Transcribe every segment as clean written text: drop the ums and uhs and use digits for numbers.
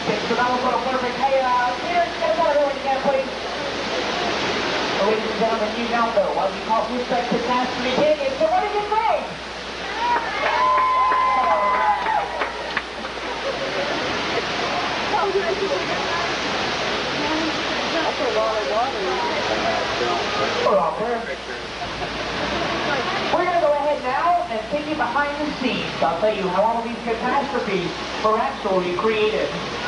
plastic. So that was a little perfect. Hey, Peter, get another one again, please. Ladies and gentlemen, you now know why we call this like Catastrophe Canyon. So what do you think? That's a lot of water. We're going to go ahead now and take you behind the scenes. I'll tell you how all of these catastrophes were actually created.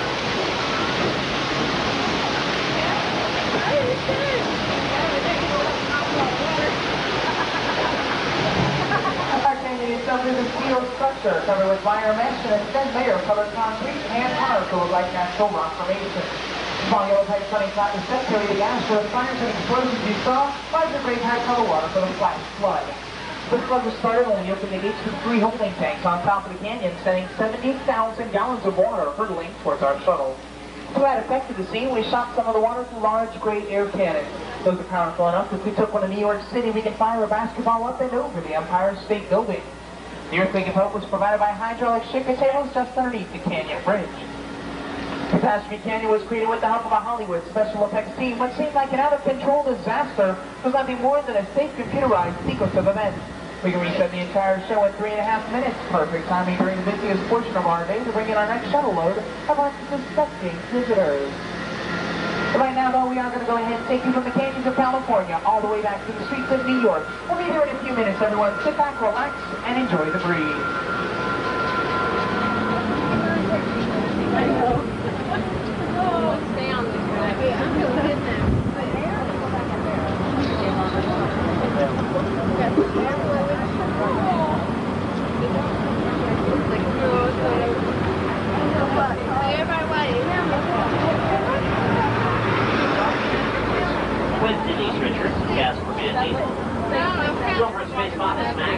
Our canyon itself is a steel structure covered with wire mesh and a thin layer of colored concrete and hard to look like natural rock formation. Small yellow pipe running flat and set carry the gas for the fires and explosions you saw. Larger great high cover water for the flash flood. The flood was started when we opened the gates to 3 holding tanks on top of the canyon, sending 70,000 gallons of water hurtling towards our shuttle. To add effect to the scene, we shot some of the water through large gray air cannons. Those are powerful enough that if we took one to New York City, we could fire a basketball up and over the Empire State Building. The earthquake of hope was provided by hydraulic shaker tables just underneath the canyon bridge. Catastrophe Canyon was created with the help of a Hollywood special effects team. What seemed like an out-of-control disaster was nothing more than a safe computerized sequence of events. We can reset the entire show in 3.5 minutes. Perfect timing during the busiest portion of our day to bring in our next shuttle load of unsuspecting visitors. But right now, though, we are going to go ahead and take you from the canyons of California all the way back to the streets of New York. We'll be here in a few minutes, everyone. Sit back, relax, and enjoy the breeze. With Denise Richards, Casper Mandy. Silver Space Office Max.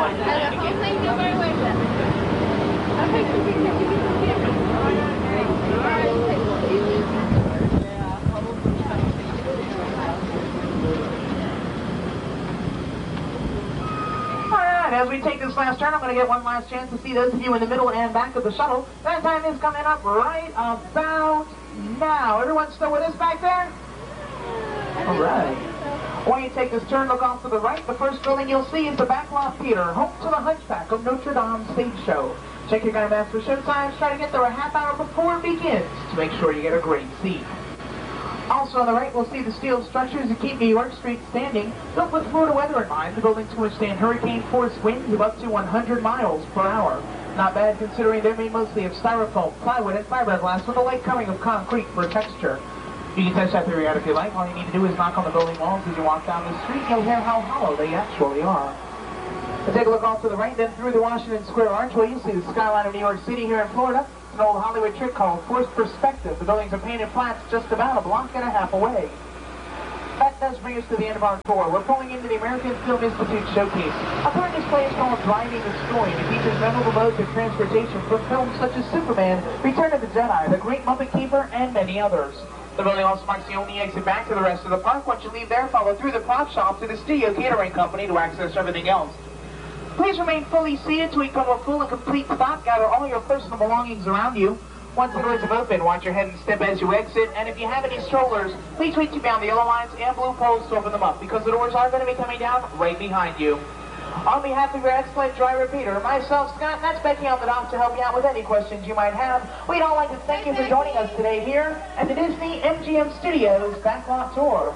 As we take this last turn, I'm going to get one last chance to see those of you in the middle and back of the shuttle. That time is coming up right about now. Everyone still with us back there? All right. While you take this turn, look off to the right. The first building you'll see is the Backlot Theater, home to the Hunchback of Notre Dame stage show. Check your guide maps for show times. Try to get there a half hour before it begins to make sure you get a great seat. Also on the right, we'll see the steel structures that keep New York Street standing. Built with Florida weather in mind, the buildings can withstand hurricane-force winds of up to 100 miles per hour. Not bad considering they're made mostly of styrofoam, plywood, and fiberglass with a light covering of concrete for texture. You can test that theory out if you like. All you need to do is knock on the building walls as you walk down the street. You'll hear how hollow they actually are. We'll take a look off to the right, then through the Washington Square Archway, you see the skyline of New York City here in Florida. It's an old Hollywood trick called forced perspective. The buildings are painted flats just about a block and a half away. That does bring us to the end of our tour. We're pulling into the American Film Institute Showcase. Our current display is called Driving the Story. It features memorable modes of transportation from films such as Superman, Return of the Jedi, The Great Muppet Keeper, and many others. The building also marks the only exit back to the rest of the park. Once you leave there, follow through the prop shop to the Studio Catering Company to access everything else. Please remain fully seated till we come to a full and complete stop. Gather all your personal belongings around you. Once the doors have opened, watch your head and step as you exit. And if you have any strollers, please wait to be on the yellow lines and blue poles to open them up, because the doors are going to be coming down right behind you. On behalf of your excellent driver, Peter, myself, Scott, and that's Becky on the dock to help you out with any questions you might have. We'd all like to thank you for joining us today here at the Disney MGM Studios Backlot Tour.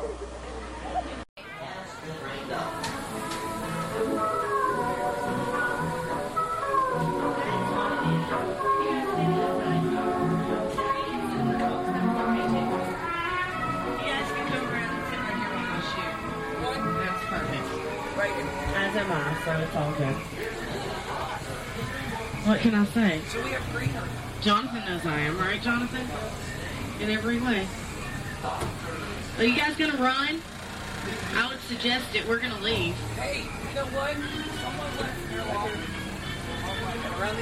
As am I, so it's all good. What can I say? So we have greenery. Jonathan knows I am, right, Jonathan? In every way. Are you guys gonna run? I would suggest it. We're gonna leave. Hey, you know what? Someone left here long. Around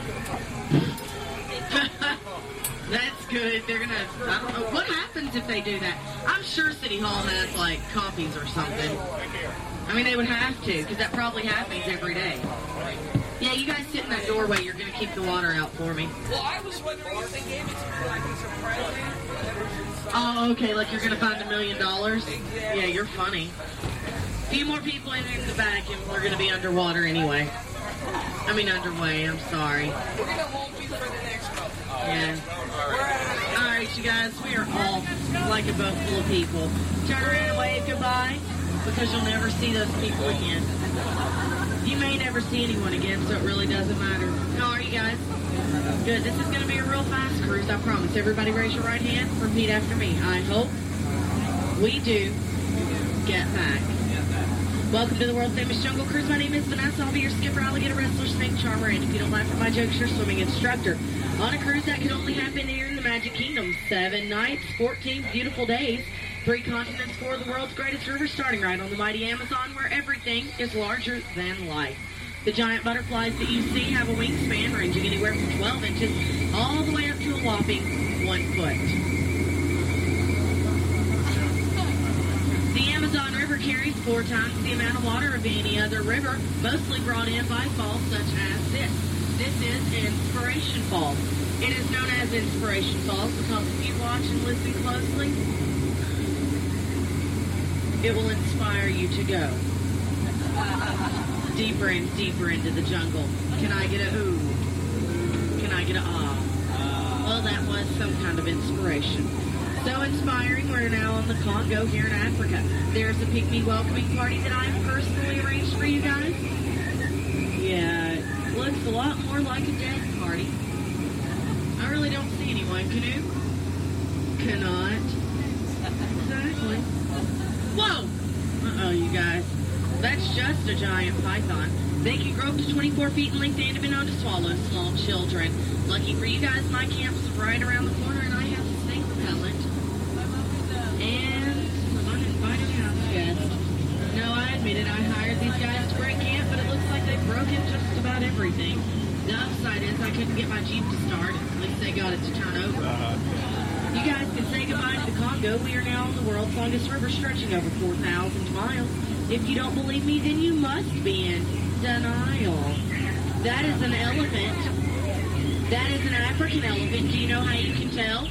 the edge. That's good. They're gonna, I don't know. What happens if they do that? I'm sure City Hall has, like, copies or something. I mean, they would have to, because that probably happens every day. Yeah, you guys sit in that doorway. You're going to keep the water out for me. Well, I was wondering if they gave it to me like as a present. Oh, okay, like you're going to find $1 million? Exactly. Yeah, you're funny. A few more people in the back and we're going to be underwater anyway. I mean underway, I'm sorry. We're going to hold you for the next row. Yeah. Alright, you guys, we are all like a boat full of people. Turn around and wave goodbye, because you'll never see those people again. You may never see anyone again, so it really doesn't matter. How are you guys? Good. This is going to be a real fast cruise, I promise. Everybody raise your right hand. Repeat after me. I hope we do get back. Welcome to the world famous Jungle Cruise. My name is Vanessa. I'll be your skipper, alligator wrestler, snake charmer, and if you don't laugh at my jokes, your swimming instructor. On a cruise that could only happen here in the Magic Kingdom. 7 nights, 14 beautiful days, 3 continents, 4 of the world's greatest rivers, starting right on the mighty Amazon, where everything is larger than life. The giant butterflies that you see have a wingspan ranging anywhere from 12 inches all the way up to a whopping 1 foot. The Amazon River carries 4 times the amount of water of any other river, mostly brought in by falls such as this. This is Inspiration Falls. It is known as Inspiration Falls because if you watch and listen closely, it will inspire you to go deeper and deeper into the jungle. Can I get a ooh? Can I get a ah? Well, that was some kind of inspiration. So inspiring, we're now on the Congo here in Africa. There's a pygmy welcoming party that I have personally arranged for you guys. Yeah, it looks a lot more like a death party. I really don't see anyone. Canoe? Cannot. Exactly. Whoa! Uh-oh, you guys. That's just a giant python. They can grow up to 24 feet in length and have been known to swallow small children. Lucky for you guys, my camp's right around the corner and I have a snake repellent. And some uninvited house guests. No, I admit it, I hired these guys to break camp, but it looks like they've broken just about everything. The upside is I couldn't get my Jeep to start. At least they got it to turn over. You guys can say goodbye to the Congo. We are now on the world's longest river, stretching over 4,000 miles. If you don't believe me, then you must be in denial. That is an elephant. That is an African elephant. Do you know how you can tell?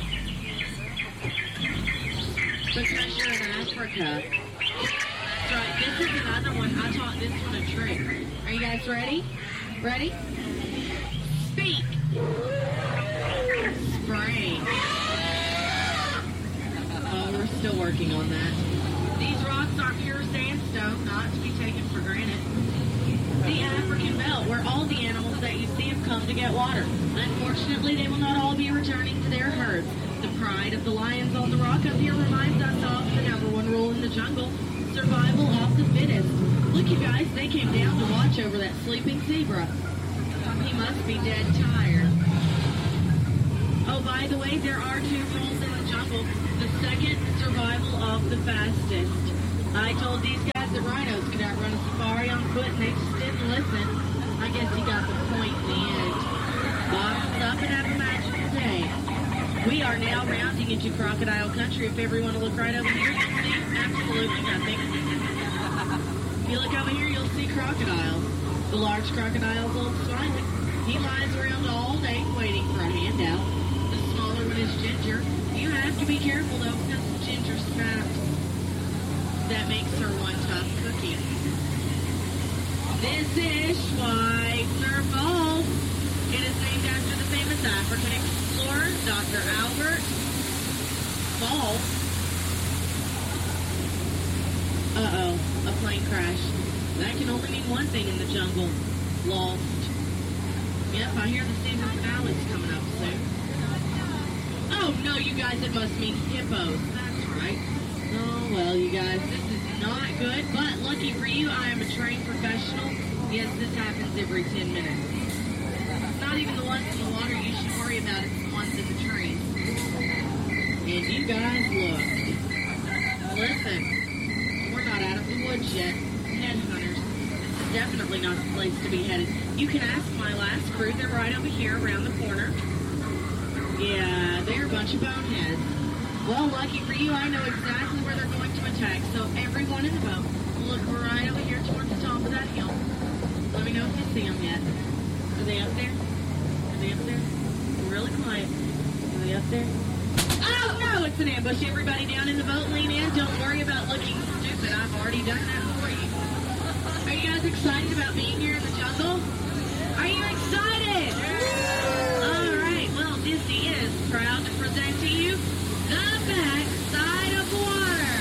Because you're in Africa. That's right. This is another one. I taught this one a trick. Are you guys ready? Ready? Speak. Spray. Oh, we're still working on that. These rocks are pure sandstone, not to be taken for granted. The African belt, where all the animals that you see have come to get water. Unfortunately, they will not all be returning to their herds. The pride of the lions on the rock up here reminds us of the #1 rule in the jungle, survival of the fittest. Look, you guys, they came down to watch over that sleeping zebra. He must be dead tired. Oh, by the way, there are 2 rules in the jungle. The second, survival of the fastest. I told these guys that rhinos could outrun a safari on foot, and they just didn't listen. I guess he got the point in the end. Box up and have a magical day. We are now rounding into crocodile country. If everyone will look right over here, you'll see absolutely nothing. If you look over here, you'll see crocodiles. The large crocodile's old Smiley. He lies around all day waiting for a handout. The smaller one is Ginger. You have to be careful, though, because Ginger snaps. That makes her one tough cookie. This is Schweitzer Falls. It is named after the famous African explorer, Dr. Albert Fall. Uh-oh, a plane crash. That can only mean one thing in the jungle. Lost. Yep, I hear the season finale's coming up soon. Oh, no, you guys, it must mean hippos. That's right. Oh, well, you guys, this is not good, but lucky for you, I am a trained professional. Yes, this happens every 10 minutes. It's not even the ones in the water you should worry about, it's the ones in the trees. And you guys look. Listen, we're not out of the woods yet. Headhunters. This is definitely not the place to be headed. You can ask my last crew. They're right over here around the corner. Yeah, they're a bunch of boneheads. Well, lucky for you, I know exactly where they're going to attack. So everyone in the boat, look right over here towards the top of that hill. Let me know if you see them yet. Are they up there? Are they up there? Really quiet. Are they up there? Oh, no, it's an ambush. Everybody down in the boat, lean in. Don't worry about looking stupid. I've already done that for you. Are you guys excited about being here in the jungle? Are you excited? All right. Well, Disney is proud to present to you the backside of water.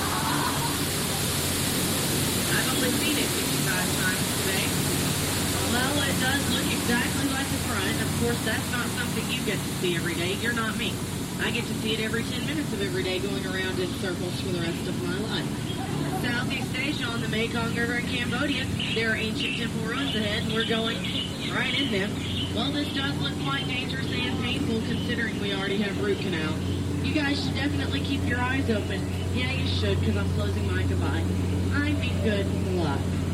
I've only seen it 55 times today. Well, it does look exactly like the front. Of course, that's not something you get to see every day. You're not me. I get to see it every 10 minutes of every day going around in circles for the rest of my life. Southeast Asia on the Mekong River in Cambodia, there are ancient temple ruins ahead, and we're going right in them. Well, this does look quite dangerous and painful considering we already have root canal. You guys should definitely keep your eyes open. Yeah, you should, because I'm closing my goodbye. I mean good luck.